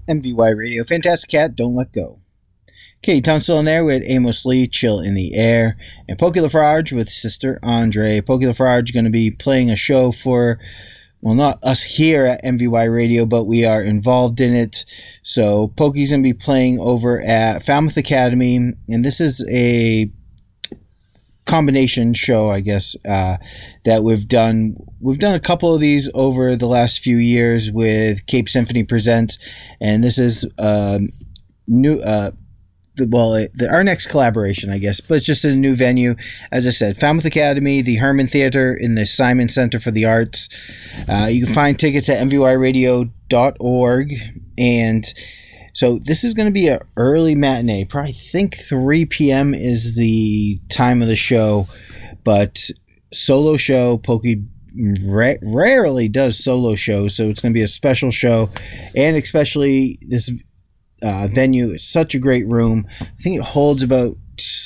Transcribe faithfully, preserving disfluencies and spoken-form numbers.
M V Y Radio. Fantastic Cat, Don't Let Go. Katie Tunstall in there with Amos Lee, Chill in the Air. And Pokey LaFarge with Sister Andre. Pokey LaFarge going to be playing a show for, well, not us here at M V Y Radio, but we are involved in it. So Pokey's going to be playing over at Falmouth Academy. And this is a combination show, I guess, uh, that we've done. We've done a couple of these over the last few years with Cape Symphony Presents, and this is um, new. Uh, the, well, it, the, our next collaboration, I guess, but it's just a new venue. As I said, Falmouth Academy, the Herman Theater in the Simon Center for the Arts. Uh, you can find tickets at m v y radio dot org, and so this is going to be an early matinee. Probably think three p.m. is the time of the show, but solo show. Pokey ra- rarely does solo shows, so it's going to be a special show, and especially this uh, venue is such a great room. I think it holds about